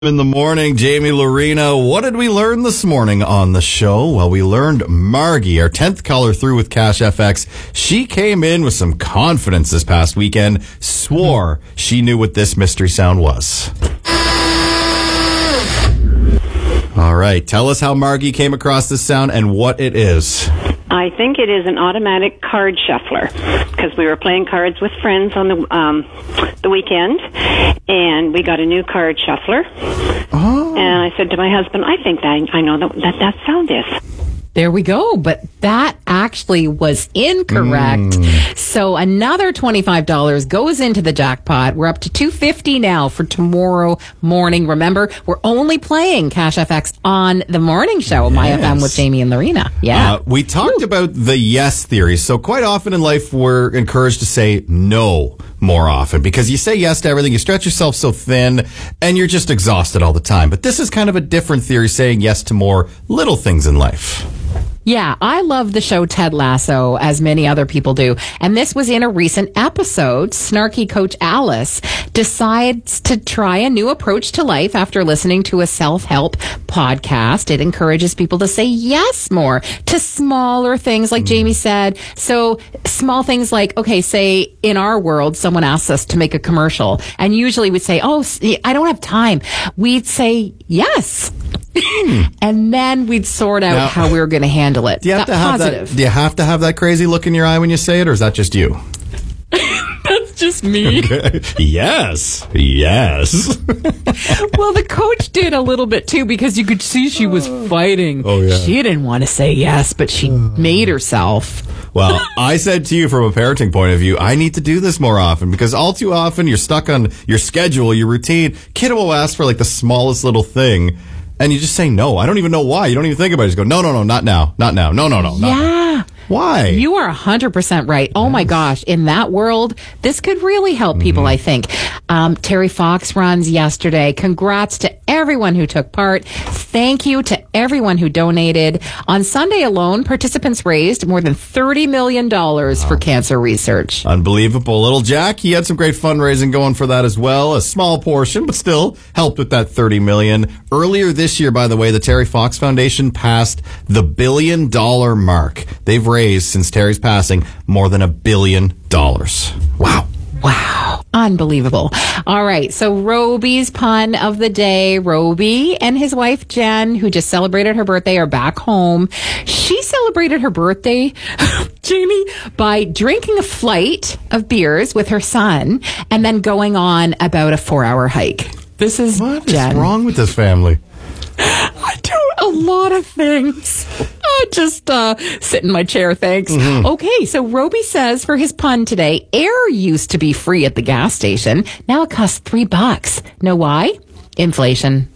In the morning, Jamie Lorena. What did we learn this morning on the show? Well, we learned Margie, our 10th caller through with Cash FX. She came in with some confidence this past weekend, swore she knew what this mystery sound was. All right, tell us how Margie came across this sound and what it is. I think it is an automatic card shuffler because we were playing cards with friends on the weekend, and we got a new card shuffler. Oh. And I said to my husband, I think that I know that sound is. There we go. But that actually was incorrect. So another $25 goes into the jackpot. We're up to $250 now for tomorrow morning. Remember, we're only playing Cash FX on the morning show, My FM with Jamie and Lorena. Yeah. We talked about the yes theory. So quite often in life, we're encouraged to say no more often because you say yes to everything. You stretch yourself so thin and you're just exhausted all the time. But this is kind of a different theory, saying yes to more little things in life. Yeah, I love the show Ted Lasso, as many other people do. And this was in a recent episode. Snarky Coach Alice decides to try a new approach to life after listening to a self-help podcast. It encourages people to say yes more to smaller things, like Jamie said. So small things like, okay, say in our world, someone asks us to make a commercial, and usually we'd say, oh, I don't have time. We'd say yes. And then we'd sort out how we were going to handle it. Do you have to have that crazy look in your eye when you say it, or is that just you? That's just me. Okay. Yes. Well, the coach did a little bit too, because you could see she was fighting. Oh, yeah. She didn't want to say yes, but she made herself. Well, I said to you from a parenting point of view, I need to do this more often, because all too often you're stuck on your schedule, your routine. Kid will ask for like the smallest little thing, and you just say no. I don't even know why. You don't even think about it. You just go, no, not now. No, not yeah. Why? You are 100% right. Oh my gosh. In that world, this could really help people, I think. Terry Fox runs yesterday. Congrats to everyone who took part. Thank you to everyone who donated. On Sunday alone, participants raised more than $30 million for cancer research. Unbelievable. Little Jack, he had some great fundraising going for that as well. A small portion, but still helped with that $30 million. Earlier this year, by the way, the Terry Fox Foundation passed the $1 billion mark. They've raised, since Terry's passing, more than $1 billion. Wow. Unbelievable. All right. So Roby's pun of the day. Roby and his wife, Jen, who just celebrated her birthday, are back home. She celebrated her birthday, Jamie, by drinking a flight of beers with her son and then going on about a 4-hour hike. This is What Jen. is wrong with this family? I do a lot of things. I just sit in my chair, thanks. Okay, so Roby says for his pun today, air used to be free at the gas station. Now it costs $3. Know why? Inflation.